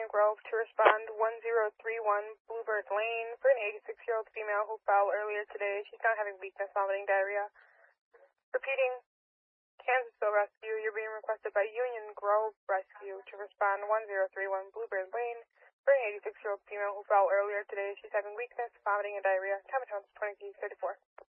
Grove to respond 1031 Bluebird Lane for an 86-year-old female who fell earlier today. She's now having weakness, vomiting, diarrhea. Repeating, Kansasville Rescue, you're being requested by Union Grove Rescue to respond 1031 Bluebird Lane for an 86-year-old female who fell earlier today. She's having weakness, vomiting, and diarrhea. Time of 20:34.